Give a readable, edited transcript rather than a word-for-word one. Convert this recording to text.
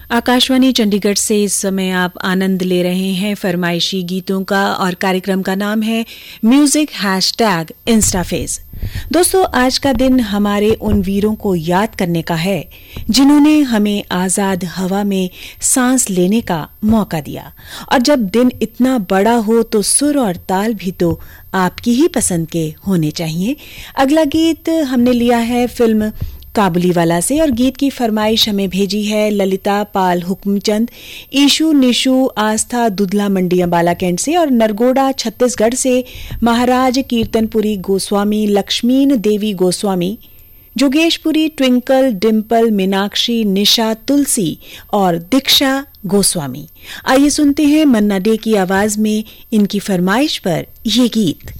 आकाशवाणी चंडीगढ़ से इस समय आप आनंद ले रहे हैं फरमाइशी गीतों का और कार्यक्रम का नाम है म्यूजिक #इंस्टाफेज। दोस्तों, आज का दिन हमारे उन वीरों को याद करने का है जिन्होंने हमें आजाद हवा में सांस लेने का मौका दिया। और जब दिन इतना बड़ा हो तो सुर और ताल भी तो आपकी ही पसंद के होने चाहिए। अगला गीत हमने लिया है फिल्म काबुलीवाला से और गीत की फरमाइश हमें भेजी है ललिता पाल हुक्मचंद, ईशु निशु आस्था दुधला मंडी अंबाला कैंट से और नरगोड़ा छत्तीसगढ़ से महाराज कीर्तनपुरी गोस्वामी, लक्ष्मीन देवी गोस्वामी, जोगेशपुरी ट्विंकल डिम्पल मीनाक्षी निशा तुलसी और दीक्षा गोस्वामी। आइए सुनते हैं मन्ना डे की आवाज में इनकी फरमाइश पर ये गीत।